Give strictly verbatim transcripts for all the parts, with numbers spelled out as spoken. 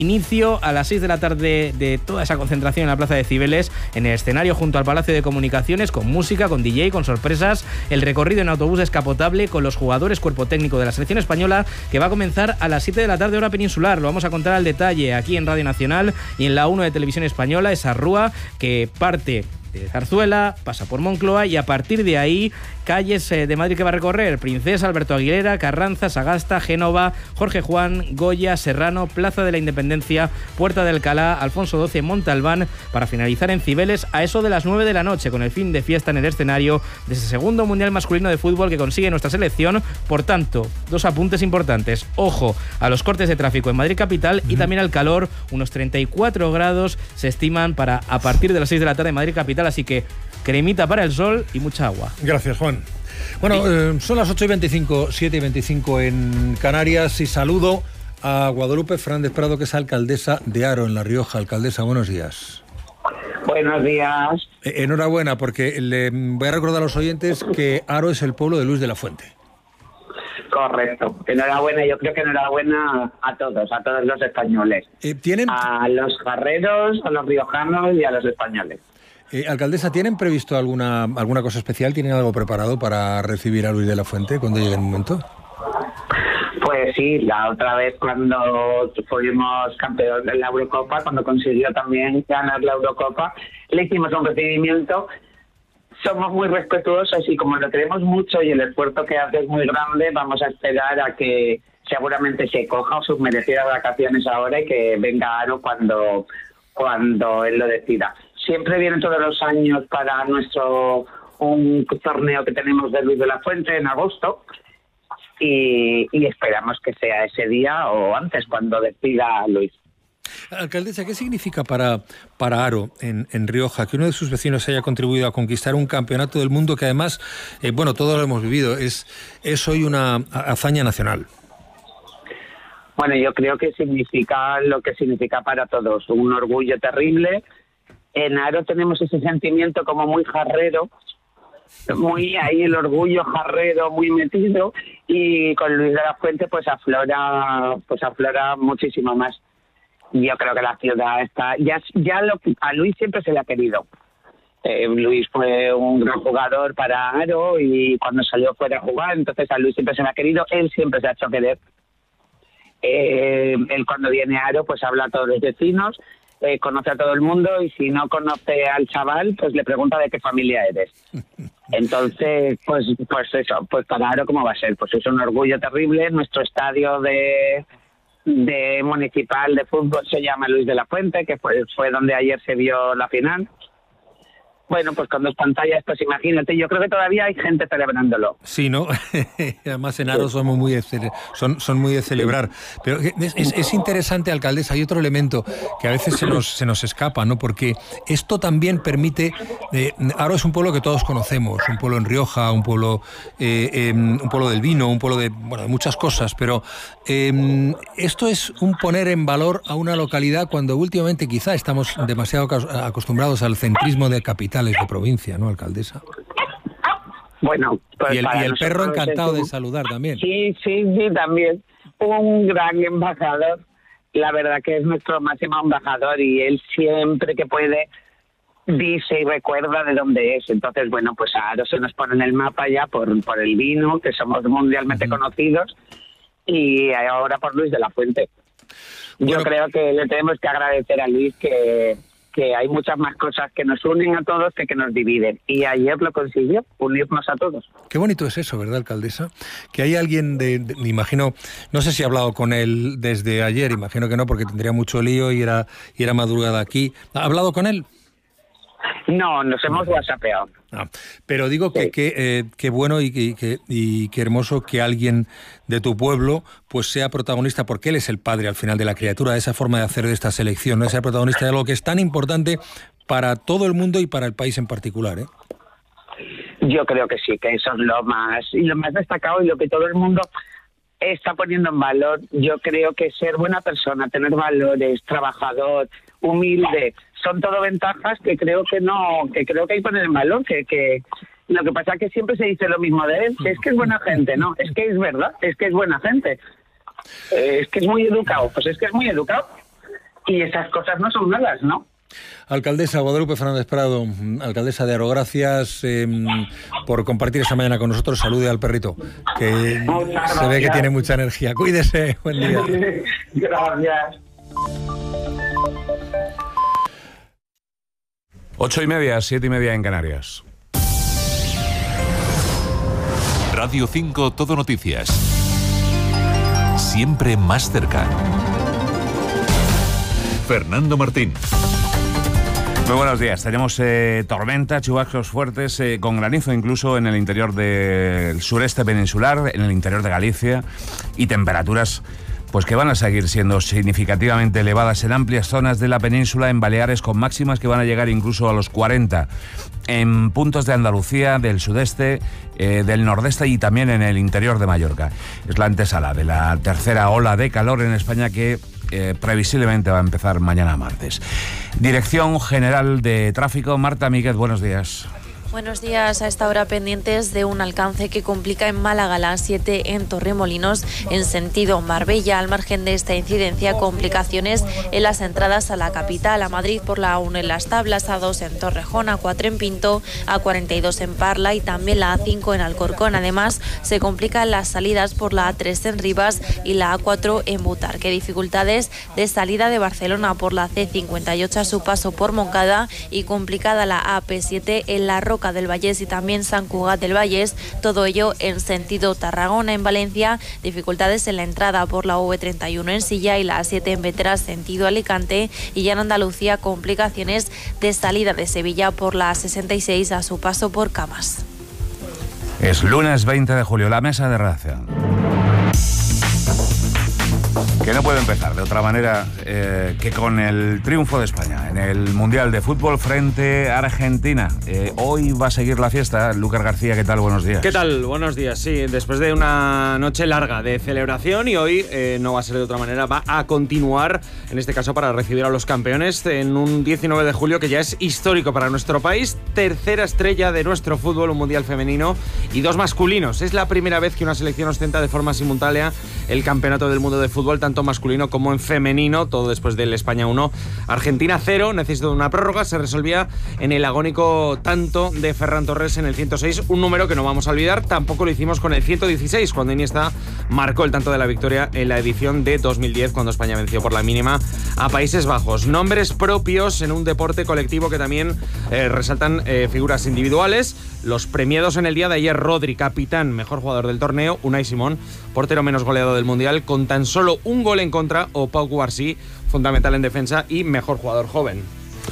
Inicio a las seis de la tarde de toda esa concentración en la Plaza de Cibeles, en el escenario junto al Palacio de Comunicaciones, con música, con D J, con sorpresas, el recorrido en autobús descapotable con los jugadores, cuerpo técnico de la selección española, que va a comenzar a las siete de la tarde hora peninsular. Lo vamos a contar al detalle aquí en Radio Nacional y en la uno de Televisión Española, esa rúa que parte de Zarzuela, pasa por Moncloa y a partir de ahí calles de Madrid que va a recorrer: Princesa, Alberto Aguilera, Carranza, Sagasta, Génova, Jorge Juan, Goya, Serrano, Plaza de la Independencia, Puerta de Alcalá, Alfonso doce, Montalbán, para finalizar en Cibeles a eso de las nueve de la noche, con el fin de fiesta en el escenario de ese segundo Mundial Masculino de Fútbol que consigue nuestra selección. Por tanto, dos apuntes importantes: ojo a los cortes de tráfico en Madrid capital y también al calor. Unos treinta y cuatro grados se estiman para a partir de las seis de la tarde en Madrid capital, así que cremita para el sol y mucha agua. Gracias, Juan. Bueno, eh, son las ocho y veinticinco, siete y veinticinco en Canarias, y saludo a Guadalupe Fernández Prado, que es alcaldesa de Haro, en La Rioja. Alcaldesa, buenos días. Buenos días. Eh, enhorabuena, porque le voy a recordar a los oyentes que Haro es el pueblo de Luis de la Fuente. Correcto. Enhorabuena, yo creo que enhorabuena a todos, a todos los españoles. Eh, ¿tienen... A los jarreros, a los riojanos y a los españoles. Eh, alcaldesa, ¿tienen previsto alguna alguna cosa especial? ¿Tienen algo preparado para recibir a Luis de la Fuente cuando llegue el momento? Pues sí, la otra vez cuando fuimos campeón de la Eurocopa, cuando consiguió también ganar la Eurocopa, le hicimos un recibimiento. Somos muy respetuosos y como lo queremos mucho y el esfuerzo que hace es muy grande, vamos a esperar a que seguramente se coja sus merecidas vacaciones ahora y que venga Haro cuando, cuando él lo decida. Siempre vienen todos los años para nuestro un torneo que tenemos de Luis de la Fuente en agosto y, y esperamos que sea ese día o antes cuando decida Luis. Alcaldesa, ¿qué significa para, para Haro, en, en Rioja, que uno de sus vecinos haya contribuido a conquistar un campeonato del mundo que además, eh, bueno, todos lo hemos vivido, es, es hoy una hazaña nacional? Bueno, yo creo que significa lo que significa para todos, un orgullo terrible. En Haro tenemos ese sentimiento como muy jarrero, muy ahí el orgullo jarrero muy metido, y con Luis de la Fuente pues aflora, pues aflora muchísimo más. Yo creo que la ciudad está, ya, ya lo, a Luis siempre se le ha querido. Eh, Luis fue un gran jugador para Haro y cuando salió fuera a jugar, entonces a Luis siempre se le ha querido, él siempre se ha hecho querer. Eh, él cuando viene a Haro pues habla a todos los vecinos, Eh, conoce a todo el mundo y si no conoce al chaval, pues le pregunta de qué familia eres. Entonces, pues pues eso, pues para Haro, ¿cómo va a ser? Pues es un orgullo terrible. Nuestro estadio de, de municipal de fútbol se llama Luis de la Fuente, que fue, fue donde ayer se vio la final. Bueno, pues con dos pantallas, pues imagínate, yo creo que todavía hay gente celebrándolo. Sí, ¿no? Además en Haro somos muy de cele- son, son muy de celebrar. Pero es, es, es interesante, alcaldesa, hay otro elemento que a veces se nos, se nos escapa, ¿no? Porque esto también permite... Eh, Haro es un pueblo que todos conocemos, un pueblo en Rioja, un pueblo, eh, eh, un pueblo del vino, un pueblo de, bueno, de muchas cosas, pero eh, esto es un poner en valor a una localidad cuando últimamente quizá estamos demasiado acostumbrados al centrismo de capital de provincia, ¿no, alcaldesa? Bueno, pues y el, y el perro encantado es un... de saludar también. Sí, sí, sí, también. Un gran embajador. La verdad que es nuestro máximo embajador y él siempre que puede dice y recuerda de dónde es. Entonces, bueno, pues ahora se nos pone en el mapa ya por, por el vino, que somos mundialmente uh-huh. conocidos, y ahora por Luis de la Fuente. Yo bueno, creo que le tenemos que agradecer a Luis que... que hay muchas más cosas que nos unen a todos que que nos dividen. Y ayer lo consiguió, unirnos a todos. Qué bonito es eso, ¿verdad, alcaldesa? Que hay alguien, de, de, me imagino, no sé si ha hablado con él desde ayer, imagino que no, porque tendría mucho lío y era, y era madrugada aquí. ¿Ha hablado con él? No, nos hemos whatsappeado. Ah, pero digo que sí. que, eh, que bueno y que, y que hermoso que alguien de tu pueblo pues sea protagonista, porque él es el padre al final de la criatura, de esa forma de hacer de esta selección, no es el protagonista de algo que es tan importante para todo el mundo y para el país en particular, ¿eh? Yo creo que sí, que eso es lo más, y lo más destacado y lo que todo el mundo está poniendo en valor. Yo creo que ser buena persona, tener valores, trabajador, humilde, son todo ventajas que creo que no, que creo que hay que poner en valor, que, que lo que pasa es que siempre se dice lo mismo de él, es que es buena gente, no, es que es verdad, es que es buena gente, eh, es que es muy educado, pues es que es muy educado. y esas cosas no son malas, ¿no? Alcaldesa Guadalupe Fernández Prado, alcaldesa de Aro, gracias eh, por compartir esta mañana con nosotros. Salude al perrito, que Muchas se ve que gracias. tiene mucha energía. Cuídese, buen día. Gracias. Ocho y media, siete y media en Canarias. Radio cinco Todo Noticias. Siempre más cerca. Fernando Martín. Muy buenos días. Tenemos eh, tormenta, chubascos fuertes, eh, con granizo incluso en el interior del sureste peninsular, en el interior de Galicia, y temperaturas pues que van a seguir siendo significativamente elevadas en amplias zonas de la península, en Baleares, con máximas que van a llegar incluso a los cuarenta, en puntos de Andalucía, del sudeste, eh, del nordeste y también en el interior de Mallorca. Es la antesala de la tercera ola de calor en España que Eh, previsiblemente va a empezar mañana martes. Dirección General de Tráfico, Marta Míguez, buenos días. Buenos días. A esta hora pendientes de un alcance que complica en Málaga la A siete en Torremolinos en sentido Marbella. Al margen de esta incidencia, complicaciones en las entradas a la capital, a Madrid por la A uno en Las Tablas, A dos en Torrejón, A cuatro en Pinto, A cuarenta y dos en Parla y también la A cinco en Alcorcón. Además, se complican las salidas por la A tres en Rivas y la A cuatro en Butarque. Dificultades de salida de Barcelona por la C cincuenta y ocho a su paso por Moncada y complicada la A P siete en La Roca del Vallés y también Sant Cugat del Vallés, todo ello en sentido Tarragona. En Valencia, dificultades en la entrada por la V treinta y uno en Silla y la A siete en Vetera sentido Alicante, y ya en Andalucía complicaciones de salida de Sevilla por la A sesenta y seis a su paso por Camas. Es lunes veinte de julio, la mesa de redacción. Que no puede empezar de otra manera eh, que con el triunfo de España en el Mundial de Fútbol frente a Argentina. Eh, hoy va a seguir la fiesta. Lucas García, ¿qué tal? Buenos días. ¿Qué tal? Buenos días. Sí, después de una noche larga de celebración, y hoy eh, no va a ser de otra manera, va a continuar, en este caso para recibir a los campeones en un diecinueve de julio que ya es histórico para nuestro país. Tercera estrella de nuestro fútbol, un Mundial femenino y dos masculinos. Es la primera vez que una selección ostenta de forma simultánea el Campeonato del Mundo de Fútbol, tanto masculino como en femenino, todo después del España uno, Argentina cero, necesitó una prórroga, se resolvía en el agónico tanto de Ferran Torres en el ciento seis, un número que no vamos a olvidar. Tampoco lo hicimos con el ciento dieciséis, cuando Iniesta marcó el tanto de la victoria en la edición de dos mil diez, cuando España venció por la mínima a Países Bajos. Nombres propios en un deporte colectivo que también eh, resaltan eh, figuras individuales. Los premiados en el día de ayer: Rodri, capitán, mejor jugador del torneo; Unai Simón, portero menos goleado del Mundial, con tan solo un gol en contra; o Pau Cubarsí, fundamental en defensa y mejor jugador joven.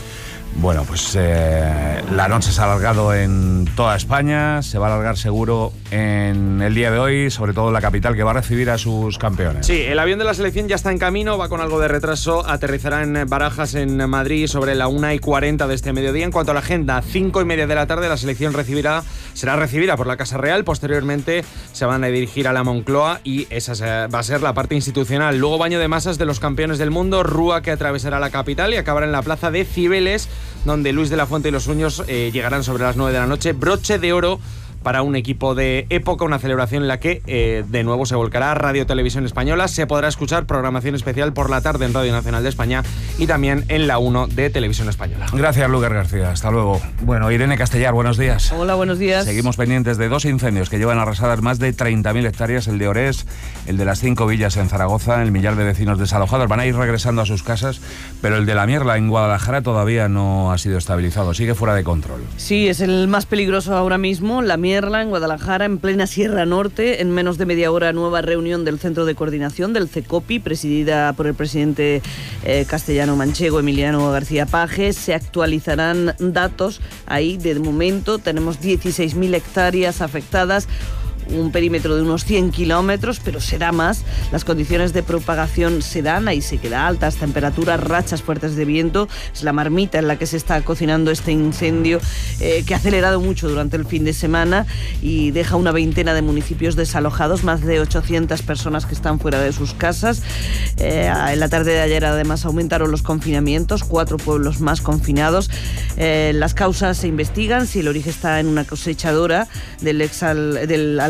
Bueno, pues eh, la noche se ha alargado en toda España, se va a alargar seguro en el día de hoy, sobre todo en la capital, que va a recibir a sus campeones. Sí, el avión de la selección ya está en camino, va con algo de retraso, aterrizará en Barajas, en Madrid, sobre la una y cuarenta de este mediodía. En cuanto a la agenda, cinco y media de la tarde la selección recibirá, será recibida por la Casa Real. Posteriormente se van a dirigir a la Moncloa y esa va a ser la parte institucional. Luego baño de masas de los campeones del mundo, Rúa, que atravesará la capital y acabará en la plaza de Cibeles, donde Luis de la Fuente y los suyos eh, llegarán sobre las nueve de la noche. Broche de oro para un equipo de época, una celebración en la que eh, de nuevo se volcará Radio Televisión Española. Se podrá escuchar programación especial por la tarde en Radio Nacional de España y también en la uno de Televisión Española. Gracias, Lucas García. Hasta luego. Bueno, Irene Castellar, buenos días. Hola, buenos días. Seguimos pendientes de dos incendios que llevan arrasadas más de treinta mil hectáreas, el de Orés, el de las cinco villas en Zaragoza, el millar de vecinos desalojados. Van a ir regresando a sus casas, pero el de la Mierla en Guadalajara todavía no ha sido estabilizado, sigue fuera de control. Sí, es el más peligroso ahora mismo, la Mierla en Guadalajara, en plena Sierra Norte. En menos de media hora, nueva reunión del Centro de Coordinación del CECOPI, presidida por el presidente eh, castellano-manchego Emiliano García Paje. Se actualizarán datos ahí. De momento tenemos dieciséis mil hectáreas afectadas, un perímetro de unos cien kilómetros, pero será más. Las condiciones de propagación se dan, ahí se queda altas temperaturas, rachas fuertes de viento. Es la marmita en la que se está cocinando este incendio eh, que ha acelerado mucho durante el fin de semana y deja una veintena de municipios desalojados, más de ochocientas personas que están fuera de sus casas. Eh, en la tarde de ayer además aumentaron los confinamientos, cuatro pueblos más confinados. Eh, las causas se investigan, si el origen está en una cosechadora del, ex al, del alcalde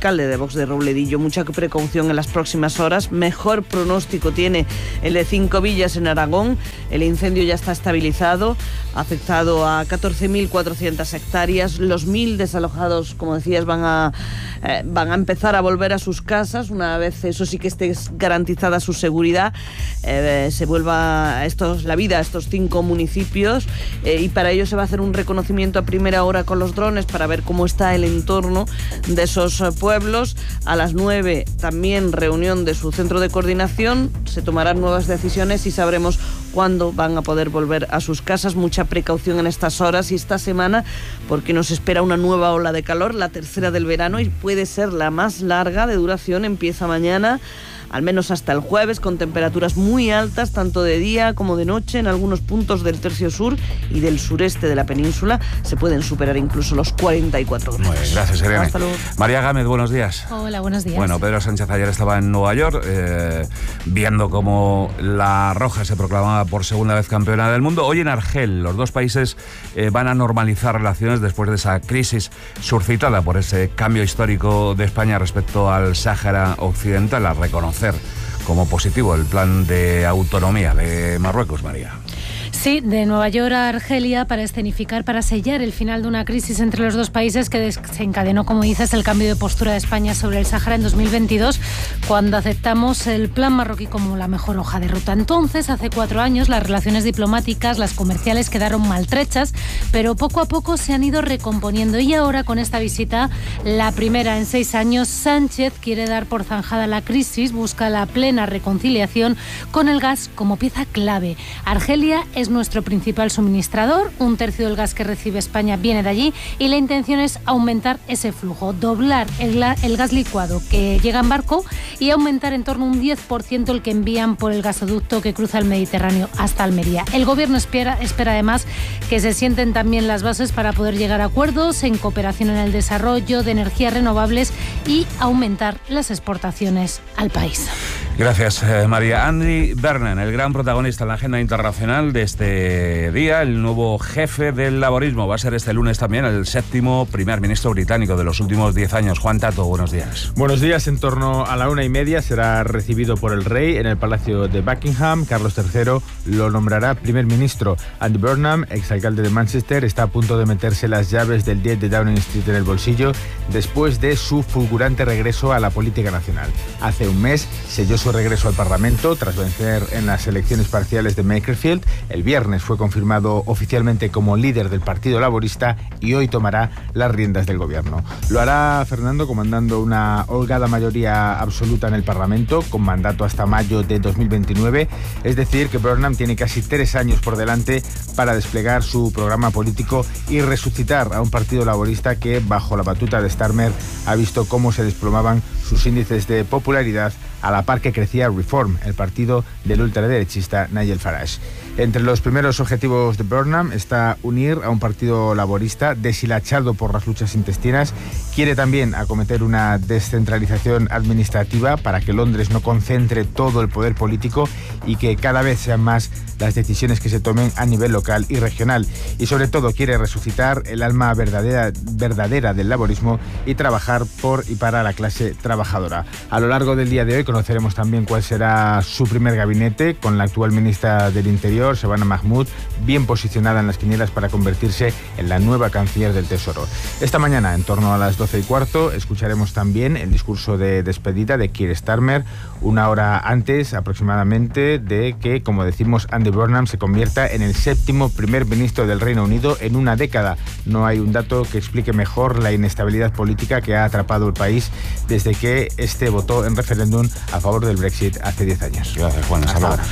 alcalde de Vox de Robledillo. Mucha precaución en las próximas horas. Mejor pronóstico tiene el de Cinco Villas en Aragón. El incendio ya está estabilizado, ha afectado a catorce mil cuatrocientas hectáreas. Los mil desalojados, como decías, van a, eh, van a empezar a volver a sus casas una vez, eso sí que esté garantizada su seguridad. Eh, se vuelva a estos, la vida a estos cinco municipios eh, y para ello se va a hacer un reconocimiento a primera hora con los drones para ver cómo está el entorno de esos eh, pueblos. A las nueve también reunión de su centro de coordinación, se tomarán nuevas decisiones y sabremos cuándo van a poder volver a sus casas. Mucha precaución en estas horas y esta semana porque nos espera una nueva ola de calor, la tercera del verano, y puede ser la más larga de duración. Empieza mañana, al menos hasta el jueves, con temperaturas muy altas, tanto de día como de noche. En algunos puntos del tercio sur y del sureste de la península se pueden superar incluso los cuarenta y cuatro grados. Muy bien, gracias, Irene. Hasta luego. María Gámez, buenos días. Hola, buenos días. Bueno, Pedro Sánchez ayer estaba en Nueva York eh, viendo cómo la Roja se proclamaba por segunda vez campeona del mundo. Hoy en Argel, los dos países eh, van a normalizar relaciones después de esa crisis suscitada por ese cambio histórico de España respecto al Sáhara Occidental, a reconocer como positivo el plan de autonomía de Marruecos, María. Sí, de Nueva York a Argelia para escenificar, para sellar el final de una crisis entre los dos países que desencadenó, como dices, el cambio de postura de España sobre el Sáhara en dos mil veintidós, cuando aceptamos el plan marroquí como la mejor hoja de ruta. Entonces, hace cuatro años, las relaciones diplomáticas, las comerciales quedaron maltrechas, pero poco a poco se han ido recomponiendo. Y ahora, con esta visita, la primera en seis años, Sánchez quiere dar por zanjada la crisis, busca la plena reconciliación con el gas como pieza clave. Argelia es nuestro principal suministrador, un tercio del gas que recibe España viene de allí y la intención es aumentar ese flujo, doblar el, el gas licuado que llega en barco y aumentar en torno a un diez por ciento el que envían por el gasoducto que cruza el Mediterráneo hasta Almería. El gobierno espera, espera además que se sienten también las bases para poder llegar a acuerdos en cooperación en el desarrollo de energías renovables y aumentar las exportaciones al país. Gracias, eh, María. Andy Burnham, el gran protagonista en la agenda internacional de este día, el nuevo jefe del laborismo. Va a ser este lunes también el séptimo primer ministro británico de los últimos diez años. Juan Tato, buenos días. Buenos días. En torno a la una y media será recibido por el rey en el Palacio de Buckingham. Carlos tercero lo nombrará primer ministro. Andy Burnham, exalcalde de Manchester, está a punto de meterse las llaves del diez de Downing Street en el bolsillo después de su fulgurante regreso a la política nacional. Hace un mes selló su regreso al Parlamento tras vencer en las elecciones parciales de Makerfield. El viernes fue confirmado oficialmente como líder del Partido Laborista y hoy tomará las riendas del gobierno. Lo hará Fernando comandando una holgada mayoría absoluta en el Parlamento con mandato hasta mayo de dos mil veintinueve. Es decir, que Burnham tiene casi tres años por delante para desplegar su programa político y resucitar a un Partido Laborista que, bajo la batuta de Starmer, ha visto cómo se desplomaban sus índices de popularidad a la par que crecía Reform, el partido del ultraderechista Nigel Farage. Entre los primeros objetivos de Burnham está unir a un partido laborista deshilachado por las luchas intestinas. Quiere también acometer una descentralización administrativa para que Londres no concentre todo el poder político y que cada vez sean más las decisiones que se tomen a nivel local y regional. Y sobre todo quiere resucitar el alma verdadera, verdadera del laborismo y trabajar por y para la clase trabajadora. A lo largo del día de hoy conoceremos también cuál será su primer gabinete, con la actual ministra del Interior, Shabana Mahmood, bien posicionada en las quinielas para convertirse en la nueva canciller del Tesoro. Esta mañana, en torno a las doce y cuarto, escucharemos también el discurso de despedida de Keir Starmer, una hora antes aproximadamente de que, como decimos, Andy Burnham se convierta en el séptimo primer ministro del Reino Unido en una década. No hay un dato que explique mejor la inestabilidad política que ha atrapado el país desde que este votó en referéndum a favor del Brexit hace diez años. Gracias, Juan. Hasta ahora.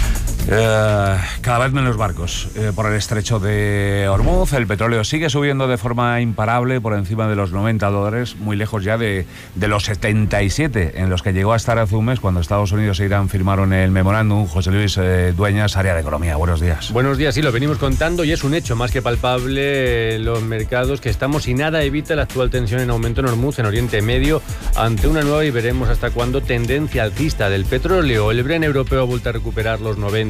Eh, cada vez menos barcos eh, por el estrecho de Hormuz. El petróleo sigue subiendo de forma imparable por encima de los noventa dólares, muy lejos ya de, de los setenta y siete en los que llegó a estar hace un mes cuando Estados Unidos e Irán firmaron el memorándum. José Luis eh, Dueñas, área de economía. Buenos días. Buenos días, sí, lo venimos contando y es un hecho más que palpable en los mercados que estamos y nada evita la actual tensión en aumento en Hormuz, en Oriente Medio, ante una nueva y veremos hasta cuándo tendencia alcista del petróleo. El Brent europeo ha vuelto a recuperar los noventa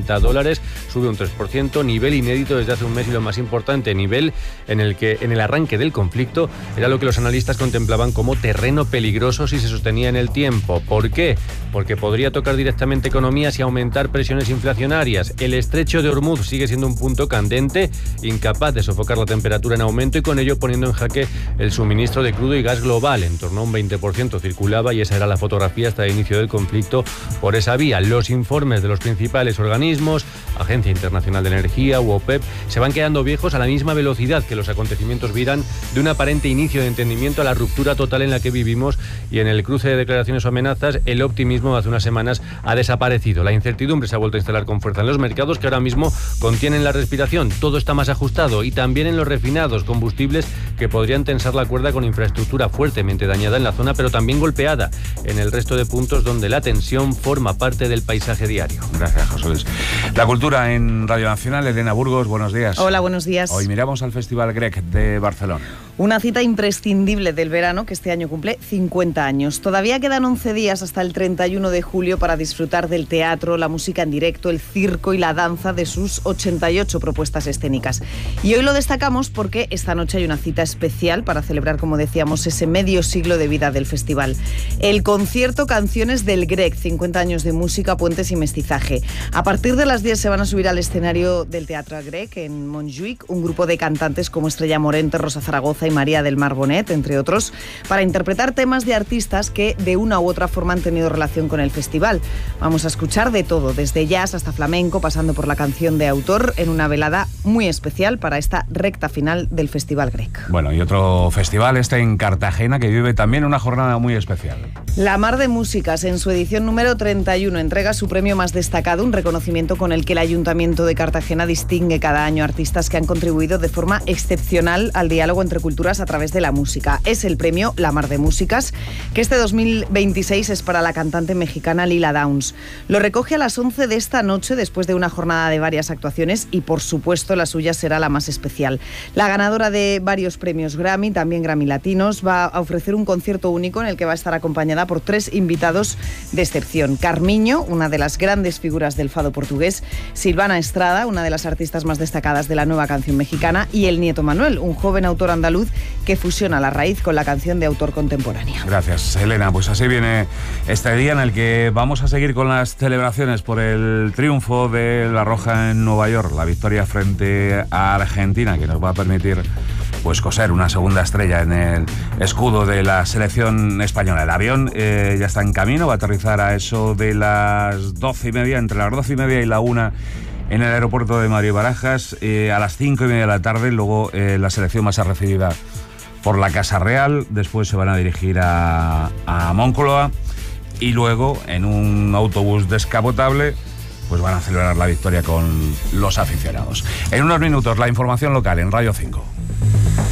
noventa dólares, sube un tres por ciento, nivel inédito desde hace un mes y lo más importante, nivel en el que en el arranque del conflicto era lo que los analistas contemplaban como terreno peligroso si se sostenía en el tiempo. ¿Por qué? Porque podría tocar directamente economías y aumentar presiones inflacionarias. El estrecho de Hormuz sigue siendo un punto candente, incapaz de sofocar la temperatura en aumento y con ello poniendo en jaque el suministro de crudo y gas global. En torno a un veinte por ciento circulaba y esa era la fotografía hasta el inicio del conflicto por esa vía. Los informes de los principales organismos, Agencia Internacional de Energía u OPEP, se van quedando viejos a la misma velocidad que los acontecimientos viran de un aparente inicio de entendimiento a la ruptura total en la que vivimos, y en el cruce de declaraciones o amenazas el optimismo hace unas semanas ha desaparecido. La incertidumbre se ha vuelto a instalar con fuerza en los mercados que ahora mismo contienen la respiración. Todo está más ajustado y también en los refinados, combustibles que podrían tensar la cuerda con infraestructura fuertemente dañada en la zona, pero también golpeada en el resto de puntos donde la tensión forma parte del paisaje diario. Gracias, José Luis. La cultura en Radio Nacional, Elena Burgos, buenos días. Hola, buenos días. Hoy miramos al Festival Grec de Barcelona. Una cita imprescindible del verano que este año cumple cincuenta años. Todavía quedan once días hasta el treinta y uno de julio para disfrutar del teatro, la música en directo, el circo y la danza de sus ochenta y ocho propuestas escénicas. Y hoy lo destacamos porque esta noche hay una cita especial para celebrar, como decíamos, ese medio siglo de vida del festival. El concierto Canciones del Grec, cincuenta años de música, puentes y mestizaje. A partir de las diez se van a subir al escenario del Teatro Grec en Montjuïc un grupo de cantantes como Estrella Morente, Rosa Zaragoza y María del Mar Bonet, entre otros, para interpretar temas de artistas que de una u otra forma han tenido relación con el festival. Vamos a escuchar de todo, desde jazz hasta flamenco, pasando por la canción de autor, en una velada muy especial para esta recta final del Festival Grec. Bueno, y otro festival está en Cartagena, que vive también una jornada muy especial. La Mar de Músicas, en su edición número treinta y uno, entrega su premio más destacado, un reconocimiento con el que el Ayuntamiento de Cartagena distingue cada año artistas que han contribuido de forma excepcional al diálogo entre culturas a través de la música. Es el premio La Mar de Músicas, que este dos mil veintiséis es para la cantante mexicana Lila Downs. Lo recoge a las once de esta noche, después de una jornada de varias actuaciones, y por supuesto la suya será la más especial. La ganadora de varios premios Grammy, también Grammy Latinos, va a ofrecer un concierto único en el que va a estar acompañada por tres invitados de excepción. Carmiño, una de las grandes figuras del fado portugués, Silvana Estrada, una de las artistas más destacadas de la nueva canción mexicana, y el nieto Manuel, un joven autor andaluz que fusiona la raíz con la canción de autor contemporánea. Gracias, Elena. Pues así viene este día en el que vamos a seguir con las celebraciones por el triunfo de La Roja en Nueva York, la victoria frente a Argentina, que nos va a permitir pues coser una segunda estrella en el escudo de la selección española. El avión eh, ya está en camino, va a aterrizar a eso de las doce y media, entre las doce y media y la una, en el aeropuerto de Mario Barajas. Eh, a las cinco y media de la tarde, luego eh, la selección va a ser recibida por la Casa Real, después se van a dirigir a, a Moncloa y luego en un autobús descapotable pues van a celebrar la victoria con los aficionados. En unos minutos la información local en Radio cinco.